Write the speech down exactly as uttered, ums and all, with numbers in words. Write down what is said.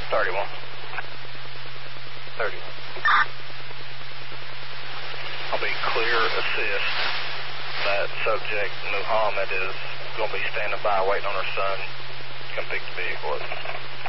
thirty-one. thirty-one. I'll be clear assist. That subject, Muhammad, is going to be standing by waiting on her son to come pick the vehicle up.